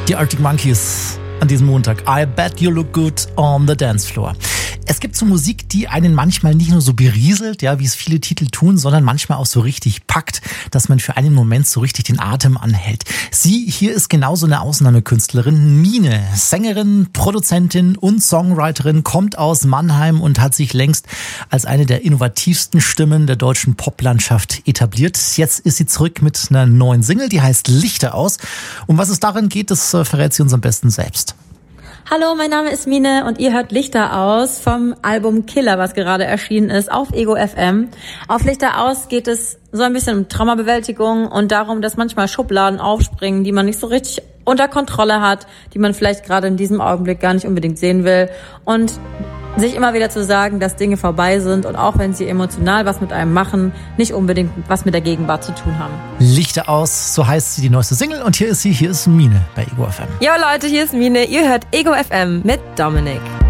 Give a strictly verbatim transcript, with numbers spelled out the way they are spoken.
Die Arctic Monkeys an diesem Montag. I bet you look good on the dance floor. Es gibt so Musik, die einen manchmal nicht nur so berieselt, ja, wie es viele Titel tun, sondern manchmal auch so richtig packt, dass man für einen Moment so richtig den Atem anhält. Sie hier ist genauso eine Ausnahmekünstlerin. Mine, Sängerin, Produzentin und Songwriterin, kommt aus Mannheim und hat sich längst als eine der innovativsten Stimmen der deutschen Poplandschaft etabliert. Jetzt ist sie zurück mit einer neuen Single, die heißt Lichter aus. Um was es darin geht, das verrät sie uns am besten selbst. Hallo, mein Name ist Mine und ihr hört Lichter aus vom Album Killer, was gerade erschienen ist, auf Ego F M. Auf Lichter aus geht es so ein bisschen um Traumabewältigung und darum, dass manchmal Schubladen aufspringen, die man nicht so richtig unter Kontrolle hat, die man vielleicht gerade in diesem Augenblick gar nicht unbedingt sehen will. Und sich immer wieder zu sagen, dass Dinge vorbei sind und auch wenn sie emotional was mit einem machen, nicht unbedingt was mit der Gegenwart zu tun haben. Lichter aus, so heißt sie, die neueste Single. Und hier ist sie, hier ist Mine bei Ego F M. Jo Leute, hier ist Mine, ihr hört Ego F M mit Dominik.